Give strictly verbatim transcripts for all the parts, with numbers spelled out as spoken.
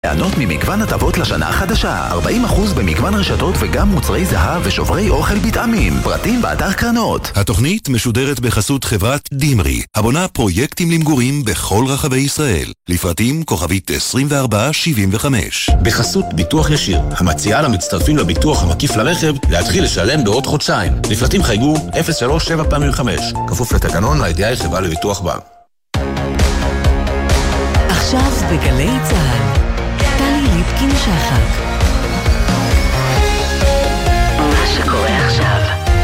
לענות ממגוון הטבות לשנה החדשה. ארבעים אחוז במגוון רשתות וגם מוצרי זהב ושוברי אוכל בטעמים. פרטים באתר קרנות. התוכנית משודרת בחסות חברת דימרי, הבונה פרויקטים למגורים בכל רחבי ישראל. לפרטים כוכבית עשרים וארבע שבעים וחמש. בחסות ביטוח ישיר, המציעה למצטרפים לביטוח המקיף לרכב להתחיל לשלם בעוד חודשיים. לפרטים חייגו אפס שלוש שבע פעמים חמש. כפוף לתקנון, הידיעה היא חברה לביטוח בע"מ. עכשיו בגלי צה"ל, טלי ליפקין שחק. מה שקורה עכשיו.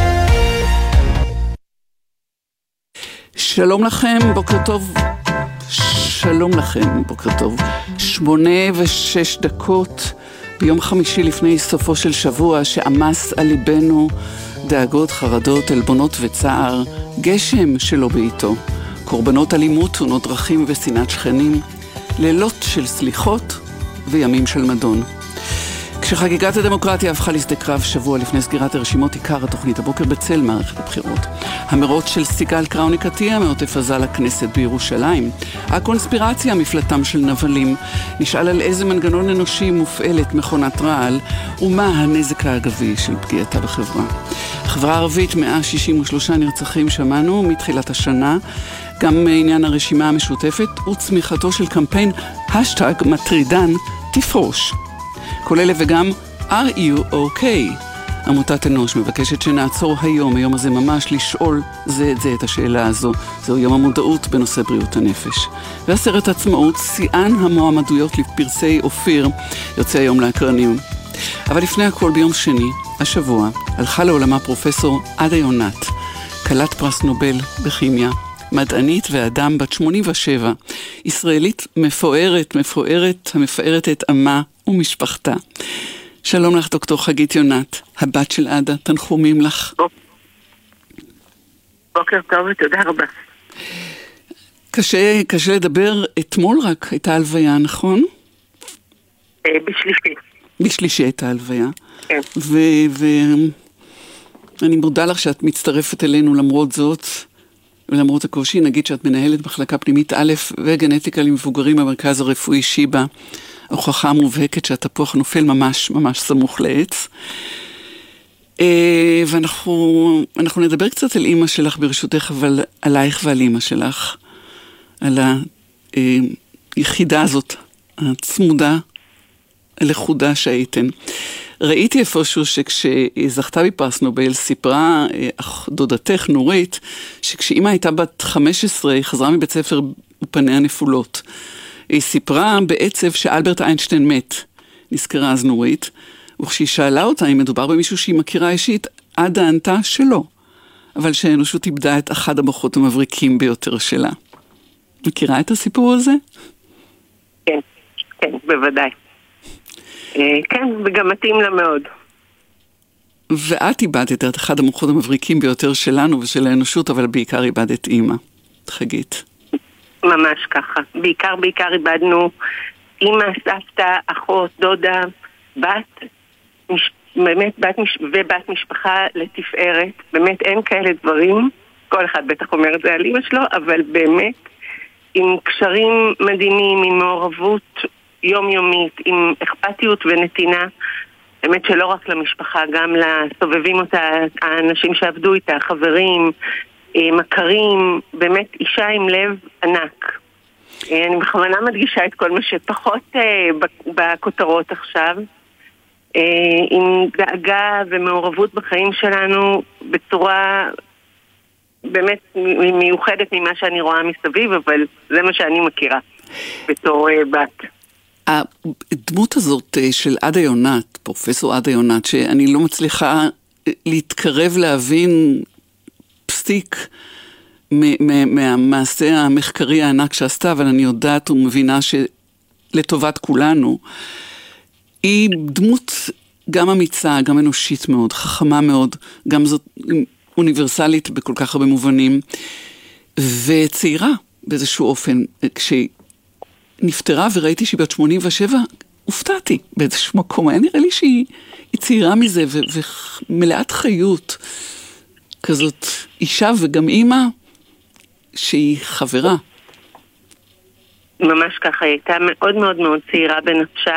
שלום לכם, בוקר טוב. שלום לכם, בוקר טוב. שמונה ושש דקות ביום חמישי לפני סופו של שבוע שעמס על ליבנו דאגות, חרדות, אלבונות וצער, גשם שלא בעיתו, קורבנות אלימות, תאונות דרכים ושנאת שכנים, לילות של סליחות וימים של מדון. כשחגיגת הדמוקרטיה הפכה לשדה קרב שבוע לפני סגירת הרשימות, עיקר התוכנית הבוקר בצל מערכת הבחירות. המרוץ של סיגל קראוניק עטיה מעוטף עזה לכנסת בירושלים. הקונספירציה, מפלטם של נבלים. נשאל על איזה מנגנון אנושי מופעלת מכונת רעל, ומה הנזק האגבי של פגיעתה בחברה. החברה הערבית, מאה שישים ושלושה נרצחים שמענו מתחילת השנה. גם עניין הרשימה המשותפת וצמיחתו של קמפיין השטג מטרידן תפרוש. כל אלה וגם are you okay? עמותת אנוש מבקשת שנעצור היום, היום הזה ממש, לשאול זה את זה את השאלה הזו. זהו יום המודעות בנושא בריאות הנפש. והסרט עצמאות, שיאן המועמדויות לפרסי אופיר, יוצא היום לאקרנים. אבל לפני הכל, ביום שני, השבוע, הלכה לעולמה פרופסור עדה יונת, כלת פרס נובל בכימיה, מדענית ואדם בת שמונים ושבע, ישראלית מפוארת, מפוארת, המפארת את עמה ומשפחתה. שלום לך דוקטור חגית יונת, הבת של עדה, תנחומים לך. בוקר טוב ותודה רבה. קשה, קשה לדבר, אתמול רק הייתה הלוויה, נכון? בשלישי. בשלישי הייתה הלוויה. כן. ואני מודה לך שאת מצטרפת אלינו למרות זאת, ולמרות הקושי. נגיד שאת מנהלת מחלקה פנימית א' וגנטיקה למבוגרים במרכז הרפואי שיבא, הוכחה מובהקת שהתפוח נופל ממש ממש סמוך לעץ. ואנחנו אנחנו נדבר קצת על אמא שלך ברשותך, אבל עלייך ועל אמא שלך, על היחידה הזאת, הצמודה, הלכודה שהייתן. ראיתי איפשהו שכשזכתה בפרס נובל סיפרה דודתך נורית, שכשאמא הייתה בת חמש עשרה היא חזרה מבית ספר ופניה נפולות. היא סיפרה בעצב שאלברט איינשטיין מת, נזכרה אז נורית, וכשהיא שאלה אותה אם מדובר במישהו שהיא מכירה אישית, עדה ענתה שלא, אבל שהאנושות איבדה את אחד המוחות המבריקים ביותר שלה. מכירה את הסיפור הזה? כן, כן, בוודאי. כן, וגם מתאים לה מאוד. ואת איבדת את אחד המוחות המבריקים ביותר שלנו ושל האנושות, אבל בעיקר איבדת אימא, חגית. ממש ככה. בעיקר, בעיקר איבדנו אימא, סבתא, אחות, דודה, בת, מש... באמת בת מש... ובת משפחה לתפארת. באמת אין כאלה דברים. כל אחד בטח אומר את זה על אימא שלו, אבל באמת עם קשרים מדהימים, עם מעורבות יומיומית, עם אכפתיות ונתינה. באמת שלא רק למשפחה, גם לסובבים אותה, האנשים שעבדו איתה, חברים, מכרים, באמת אישה עם לב ענק. אני בכוונה מדגישה את כל מה שפחות בכותרות עכשיו, עם דאגה ומעורבות בחיים שלנו בצורה באמת מיוחדת ממה שאני רואה מסביב, אבל זה מה שאני מכירה בתור בת. הדמות הזאת של עדה יונת, פרופסור עדה יונת, שאני לא מצליחה להתקרב להבין פסיק מהמעשה המחקרי הענק שעשתה, אבל אני יודעת ומבינה שלטובת כולנו, היא דמות גם אמיצה, גם אנושית מאוד, חכמה מאוד, גם זאת אוניברסלית בכל כך הרבה מובנים, וצעירה באיזשהו אופן. כשהיא נפטרה וראיתי שהיא בת שמונים ושבע, הופתעתי באיזשהו מקום. היה נראה לי שהיא צעירה מזה ו- ומלאת חיות. כזאת אישה וגם אימא שהיא חברה. ממש ככה, היא הייתה מאוד מאוד מאוד צעירה בנפשה,